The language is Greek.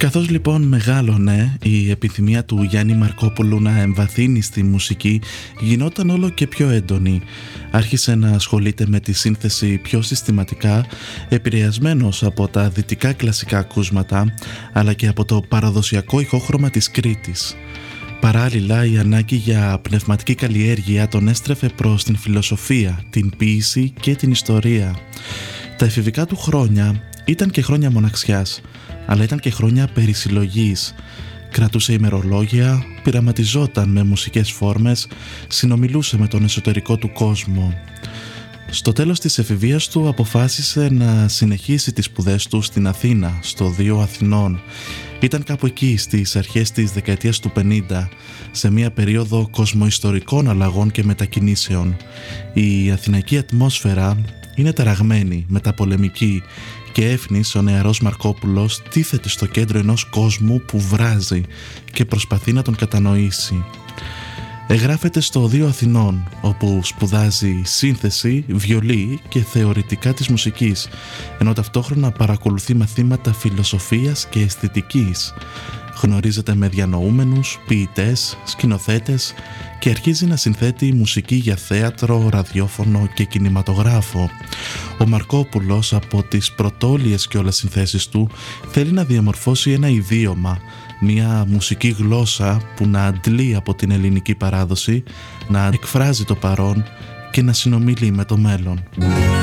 Καθώς λοιπόν μεγάλωνε, η επιθυμία του Γιάννη Μαρκόπουλου να εμβαθύνει στη μουσική γινόταν όλο και πιο έντονη. Άρχισε να ασχολείται με τη σύνθεση πιο συστηματικά, επηρεασμένος από τα δυτικά κλασικά ακούσματα, αλλά και από το παραδοσιακό ηχόχρωμα της Κρήτης. Παράλληλα, η ανάγκη για πνευματική καλλιέργεια τον έστρεφε προς την φιλοσοφία, την ποίηση και την ιστορία. Τα εφηβικά του χρόνια ήταν και χρόνια μοναξιάς, αλλά ήταν και χρόνια περισυλλογής. Κρατούσε ημερολόγια, πειραματιζόταν με μουσικές φόρμες, συνομιλούσε με τον εσωτερικό του κόσμο. Στο τέλος της εφηβείας του αποφάσισε να συνεχίσει τις σπουδές του στην Αθήνα, στο Δίο Αθηνών. Ήταν κάπου εκεί στις αρχές της δεκαετίας του 50, σε μια περίοδο κοσμοϊστορικών αλλαγών και μετακινήσεων. Η αθηναϊκή ατμόσφαιρα είναι ταραγμένη, μεταπολεμική, και έφνης ο νεαρός Μαρκόπουλος τίθεται στο κέντρο ενός κόσμου που βράζει και προσπαθεί να τον κατανοήσει. Εγγράφεται στο Δίο Αθηνών, όπου σπουδάζει σύνθεση, βιολί και θεωρητικά της μουσικής, ενώ ταυτόχρονα παρακολουθεί μαθήματα φιλοσοφίας και αισθητικής. Γνωρίζεται με διανοούμενους, ποιητές, σκηνοθέτες και αρχίζει να συνθέτει μουσική για θέατρο, ραδιόφωνο και κινηματογράφο. Ο Μαρκόπουλος, από τις πρωτόλιες και όλες συνθέσεις του, θέλει να διαμορφώσει ένα ιδίωμα, μια μουσική γλώσσα που να αντλεί από την ελληνική παράδοση, να εκφράζει το παρόν και να συνομιλεί με το μέλλον.